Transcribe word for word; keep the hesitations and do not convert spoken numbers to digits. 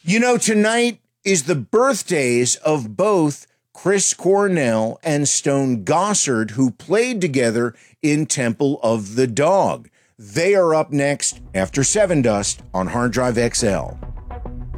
You know, tonight is the birthdays of both Chris Cornell and Stone Gossard, who played together in Temple of the Dog. They are up next after Seven Dust on Hard Drive X L.